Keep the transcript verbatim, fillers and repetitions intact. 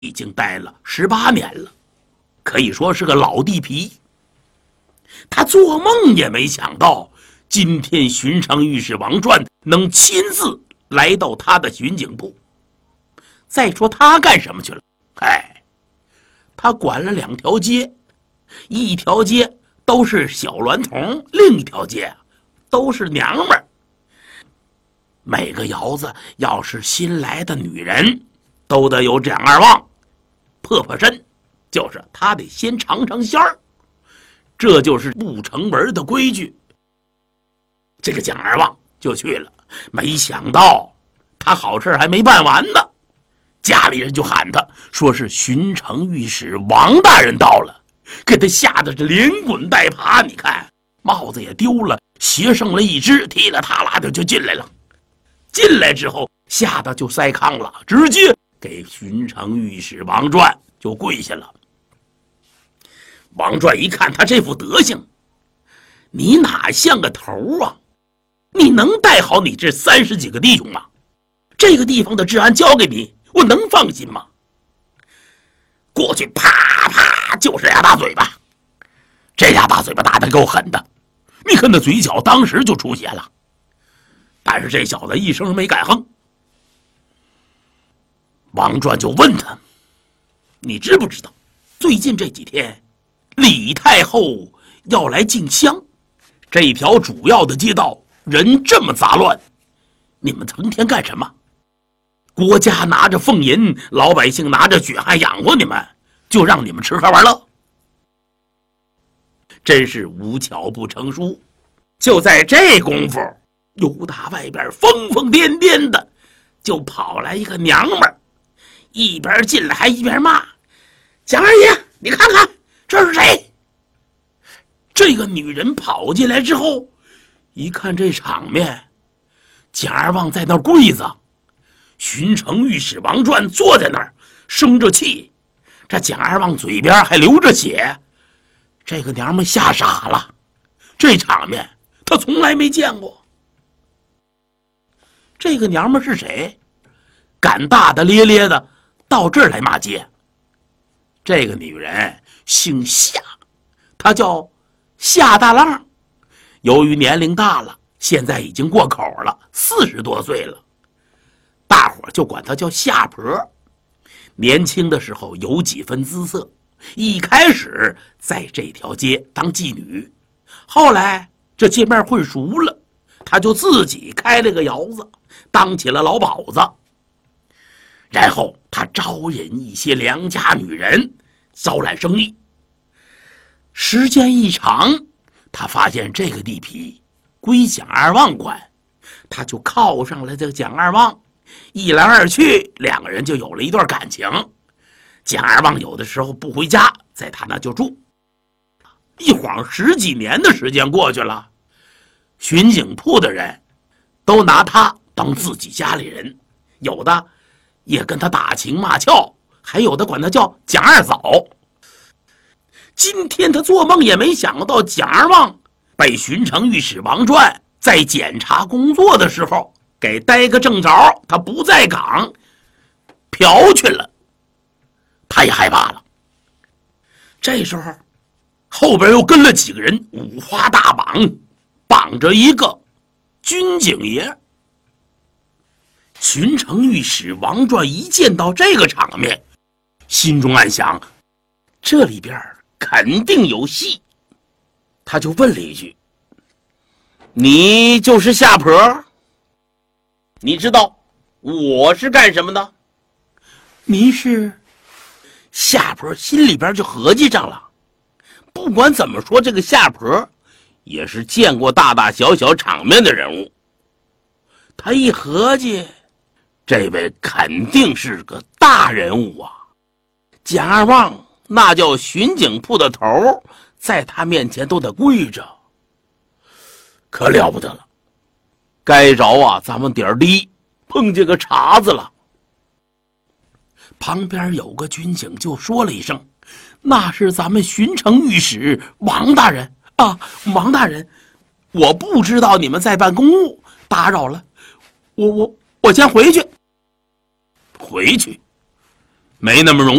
已经待了十八年了，可以说是个老地皮。他做梦也没想到，今天巡城御史王传能亲自来到他的巡警部。再说他干什么去了？哎，他管了两条街，一条街都是小娈童，另一条街都是娘们儿。每个窑子要是新来的女人，都得有蒋二旺破破身，就是他得先尝尝鲜儿，这就是不成文的规矩。这个蒋二旺就去了，没想到他好事还没办完呢，家里人就喊他，说是巡城御史王大人到了，给他吓得是连滚带爬。你看帽子也丢了，鞋剩了一只，踢了踏啦的就进来了。进来之后吓得就塞糠了，直接给巡城御史王传就跪下了。王传一看他这副德行，你哪像个头啊？你能带好你这三十几个弟兄吗？这个地方的治安交给你，我能放心吗？过去啪啪就是俩大嘴巴，这俩大嘴巴打得够狠的，你看那嘴角当时就出血了。但是这小子一声没敢哼。王传就问他，你知不知道最近这几天李太后要来进香，这条主要的街道人这么杂乱，你们成天干什么？国家拿着俸银，老百姓拿着血汗养活你们，就让你们吃喝玩乐？真是无巧不成书。就在这功夫，由打外边疯疯癫癫的就跑来一个娘们儿，一边进来还一边骂，蒋二爷，你看看这是谁？这个女人跑进来之后，一看这场面，蒋二旺在那儿跪着，巡城御史王传坐在那儿生着气，这蒋二旺嘴边还流着血。这个娘们吓傻了，这场面她从来没见过。这个娘们是谁？敢大大咧咧的到这儿来骂街。这个女人姓夏，她叫夏大浪。由于年龄大了，现在已经过口了，四十多岁了，大伙就管她叫夏婆。年轻的时候有几分姿色，一开始在这条街当妓女，后来这街面混熟了，她就自己开了个窑子，当起了老鸨子。然后他招引一些良家女人招揽生意。时间一长，他发现这个地皮归蒋二旺管，他就靠上了这个蒋二旺，一来二去，两个人就有了一段感情。蒋二旺有的时候不回家，在他那就住。一晃十几年的时间过去了，巡警铺的人都拿他当自己家里人，有的也跟他打情骂俏，还有的管他叫蒋二嫂。今天他做梦也没想到，蒋二旺被巡城御史王传在检查工作的时候给逮个正着，他不在岗嫖去了，他也害怕了。这时候后边又跟了几个人，五花大绑，绑着一个军警爷。巡城御史王传一见到这个场面，心中暗想，这里边肯定有戏。他就问了一句，你就是夏婆？你知道我是干什么的？您是？夏婆心里边就合计上了，不管怎么说，这个夏婆也是见过大大小小场面的人物。他一合计，这位肯定是个大人物啊！蒋二旺那叫巡警铺的头，在他面前都得跪着，可了不得了。该着啊，咱们点儿低，碰见个茬子了。旁边有个军警就说了一声：“那是咱们巡城御史王大人啊，王大人，我不知道你们在办公务，打扰了，我我我先回去。”回去？ 没那么容易。